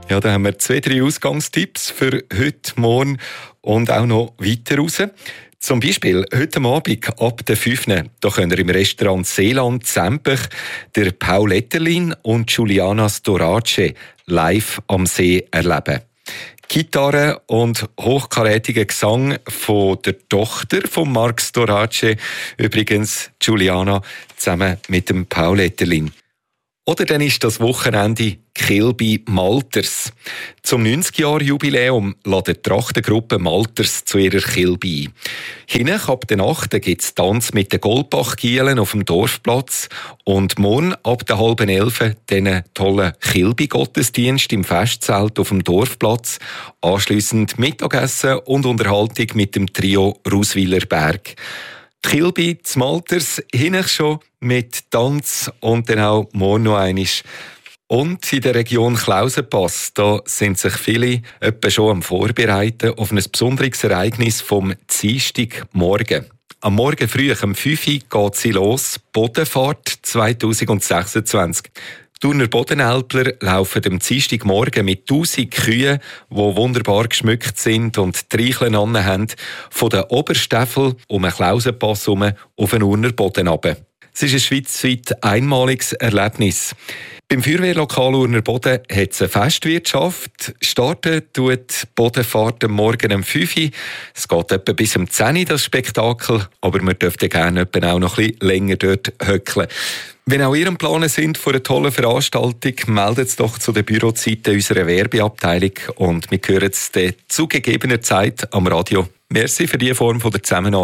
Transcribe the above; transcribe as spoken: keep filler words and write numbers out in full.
Ja, da haben wir zwei, drei Ausgangstipps für heute, morgen und auch noch weiter raus. Zum Beispiel heute Abend ab der fünf. Da könnt ihr im Restaurant Seeland Zempech der Paul Etterlin und Giuliana Storace live am See erleben. Gitarre und hochkarätiger Gesang von der Tochter von Marc Storace, übrigens Giuliana, zusammen mit dem Paul Etterlin. Oder dann ist das Wochenende Kilby Malters. Zum neunzig-Jahr-Jubiläum laden die Trachtengruppe Malters zu ihrer Kilby ein. Hinten ab der Nacht gibt es Tanz mit den Goldbach-Gielen auf dem Dorfplatz und morgen ab der halben elf den tollen Kilby-Gottesdienst im Festzelt auf dem Dorfplatz. Anschliessend Mittagessen und Unterhaltung mit dem Trio Ruswiler Berg. Die Kilby zu Malters hinten schon mit Tanz und dann auch morgen noch einmal. Und in der Region Klausenpass, da sind sich viele etwa schon am Vorbereiten auf ein besonderes Ereignis vom Dienstagmorgen. Am Morgen früh, um fünf Uhr, geht sie los, Bodenfahrt zwanzig sechsundzwanzig. Die Thuner Bodenälpler laufen am Dienstagmorgen mit tausend Kühen, die wunderbar geschmückt sind und Treicheln an haben, von der Oberstäffel um den Klausenpass herum auf den Urner Boden runter. Es ist ein schweizweit einmaliges Erlebnis. Beim Feuerwehrlokal Urner Boden hat es eine Festwirtschaft. Starten tut die Bodenfahrt am Morgen um fünf Uhr. Es geht etwa bis um zehn Uhr, das Spektakel, aber wir dürften gerne auch noch ein bisschen länger dort höckeln. Wenn auch ihr im Planen sind für eine tolle Veranstaltung, meldet es doch zu den Bürozeiten unserer Werbeabteilung und wir hören es zu gegebener Zeit am Radio. Merci für diese Form der Zusammenarbeit.